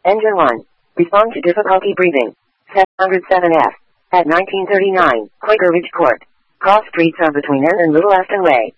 Engine 1. Respond to difficulty breathing. 707F. At 1939, Quaker Ridge Court. Cross streets are between N and Little Aston Way.